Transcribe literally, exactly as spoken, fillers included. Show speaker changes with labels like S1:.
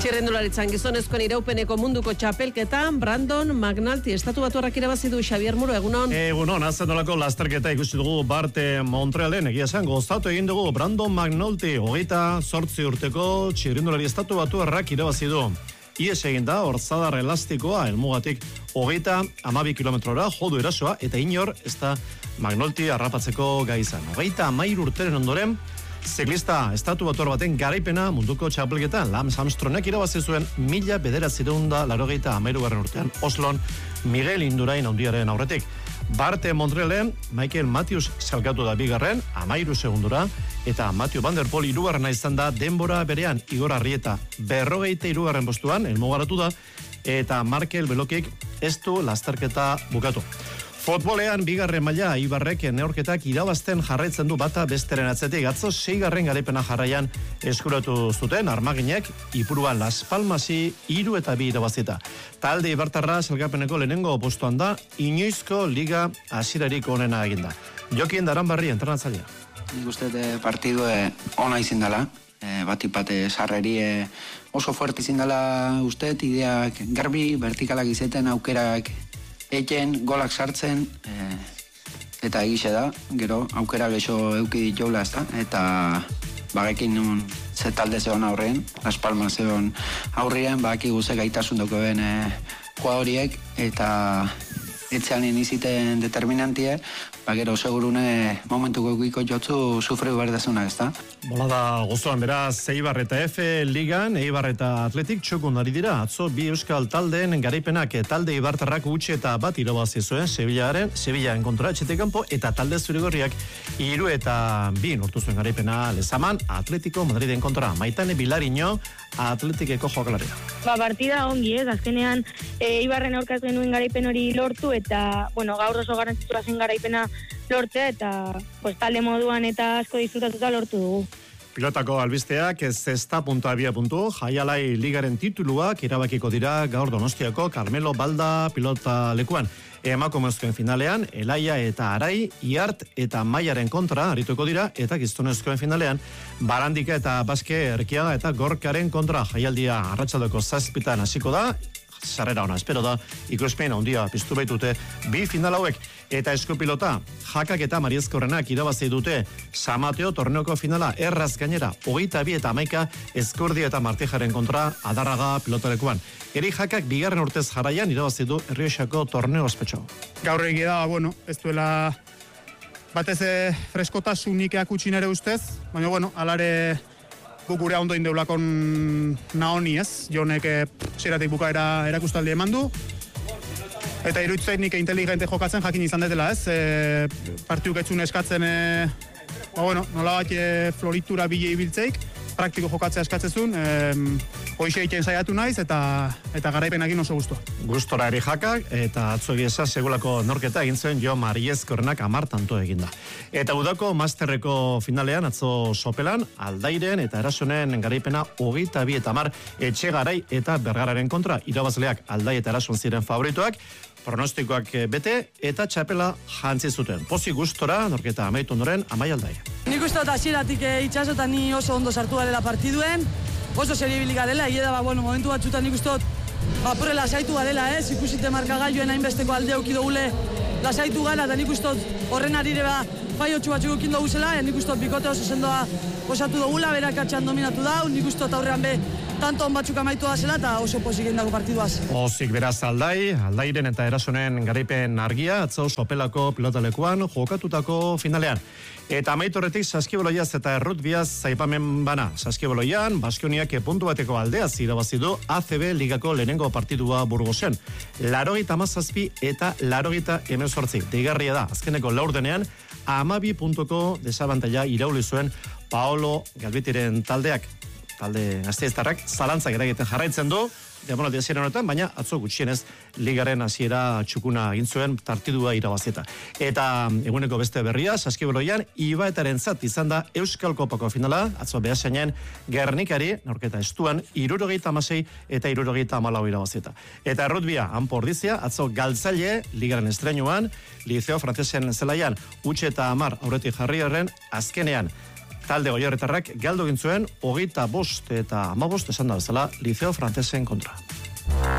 S1: Txirrendularitzan gizonezkoen iraupeneko munduko txapelketan Brandon McNulty estatuatuarrak irabazi du. Xabier Muro, egunon.
S2: Egunon, azten dolako lasterketa ikusi dugu Barte Montrealen, egia esan gozatu egin dugu. Brandon McNulty, hogeita zortzi urteko txirrendulari estatuatuarrak irabazi du. Ies egin da, orzadar elastikoa, elmugatik hogeita amabi kilometrora jodu erasoa, eta inor ez da McNulty harrapatzeko gai izan. Hogeita amair urteren ondoren, ziklista estatu batuar baten garaipena munduko txapelketan Lance Armstrongek irabazi zuen mila bederatziehun eta laurogeita hamairugarren urtean Oslon Miguel Indurain handiaren aurretik. Barte Montrealen Michael Matthews salkatu da bigarren, amairu segundura, eta Matthew Van Der Poel hirugarrena izan da denbora berean. Igor Arrieta berrogeita hirugarren postuan elmugaratu da, eta Markel Belokik ez du lasterketa bukatu. Futbolean bigarren maila Eibarrek neurketak irabazten jarraitzen du bata besteren atzetik. Atzo seigarren garaipena jarraian eskuratu zuten armaginek Ipuruan Las Palmasi hiru eta bi irabazita. Talde Ibartarra salgapeneko lehenengo postuan da, inoizko liga hasierarik onena eginda. Jokin Daranbarri entrenatzailea.
S3: Nik uste partidu ona izin dela, e, batik bate sarreri e, oso fuerte izin dela uste, ideak garbi, vertikalak izeten aukerak eken, golak sartzen, e, eta egixe da, gero, aukera gexo euki ditoula ez da, eta bagekin nun ze talde zeon aurrean, Las Palmas zeon aurrean, bageki guze gaitasun dokoen e, jugadoriek, eta etxean iniziten determinantie, ba gero segurune momentuko eukiko jotzu sufreu berdezuna, ez da?
S2: Bola da gozoan, beraz, Eibar eta F Ligan, Eibar eta Atletik txokun ari dira. Atzo bi euskal taldeen garaipenak talde Ibartarrak utxe eta bat irabazi zuen Sevillaren, Sevillaren kontra etxetik kanpo, eta talde zurigorriak hiru eta bi lortu zuen garaipena Lezaman, Atletico Madriden kontra. Maitane Bilariño, Atletikeko jokalaria.
S4: Ba, partida ongi, ez, azkenean e, Eibarren aurkaz genuen garaipen hori lortu, eta, bueno, gaur oso garrantzitsua zen garaipena lortzea, eta pues, talde moduan eta asko disfrutatuta lortu dugu.
S2: Pilotako albisteak zesta puntu abia puntu, Jaialai Ligaren tituluak irabakiko dira gaur Donostiako Carmelo Balda pilota lekuan. Emakumezkoen finalean, Elaia eta Arai, Iart eta Maiaren kontra arituko dira, eta gizonezkoen finalean, Barandika eta Baske Erkiaga eta Gorkaren kontra. Jaialdia arratsaldeko zazpitan hasiko da, sarrera ona espero da, ikuspen handia piztu baitute bi final hauek. Eta eskupilota, Jakak eta Mariezkorrenak irabazi dute San Mateo torneoko finala erraz gainera, hogeita bi eta hamaika Eskordi eta Martijaren kontra Adarraga pilotalekuan. Eri Jakak bigarren urtez jarraian irabazi du Errioxako torneo ospetxo.
S5: Gaur egia da, bueno, ez duela batez freskotasunik akutsi nere ustez, baina bueno, alare guk gure ondo indeulakon naoni ez, jonek zeratik bukaera erakustaldi eman du, eta iruditzen nik inteligente jokatzen jakin izan detela ez, e, partiuk etzun eskatzen, e, ba bueno, nola bat e, floritura bile ibiltzeik, praktiko jokatzea eskatzezun, e, hoxe egiten saiatu naiz, eta eta garaipenakin oso gustua.
S2: Gustora Eri Jakak, eta atzo egiesa segulako norketa egin zuen Jo Mariezkorrenak hamar tanto eginda. Eta udako masterreko finalean, atzo Sopelan, Aldairen eta Erasonen garaipena hogeita bi eta hamar Etxegarai eta Bergararen kontra. Irabazleak Aldai eta Erason ziren favoritoak, pronostikoak bete eta txapela jantzi zuten. Pozi gustora, norketa amaitu ondoren, Amai Aldai.
S6: Nik uste dut hasieratik itxasotan ni oso ondo sartu garela partiduen, oso seribili garela, egia da, ba, bueno, momentu batzutan nik uste dut apurre lasaitu garela, ez, ikusite markagailuen hainbesteko alde auki dugule lasaitu gara, eta nik uste dut horren arire ba, faiotxu batzuk ukin dugu zela, nik uste dut bikote oso sendoa osatu dugula, berak atxan dominatu dau, nik uste dut aurrean be tanto on batzuk amaitu da zela, eta oso pozik egin dago partiduaz.
S2: Pozik beraz Aldai, Aldairen eta Erasonen garaipen argia, atzo Sopelako pilotalekuan jokatutako finalean. Eta amaitorretik Saskiboloiaz eta Errutbiaz zaipamen bana. Saskiboloian, Baskoniak puntu bateko aldeaz irabazi du A C B ligako lehenengo partidua Burgosen. Larogeita hamazazpi eta larogeita hemezortzi. Deigarria da, azkeneko laurdenean, hamabi puntuko desabantaila irauli zuen Paolo Galbitiren taldeak. Talde Gasteiztarrak zalantzak eragiten jarraitzen du, demonaldi hasieran honetan, baina atzo gutxienez ligaren hasiera txukuna egin zuen partidua irabazieta. Eta eguneko beste berria, Saskiboloian, Ibaetaren zat izan da Euskal Kopako finala, atzo Beasainen Gernikari, norketa estuan, hirurogeita hamasei eta hirurogeita hamalau irabazieta. Eta errutbia, Anpordizia, atzo Galtzaile, ligaren estreinuan, Liceo Frantsesen zelaian, utxe eta hamar aurretik jarri horren, azkenean, Talde goiarretarrak galdu egin zuen hogeita bost eta hamabost esan da bezala Liceo Francesen kontra.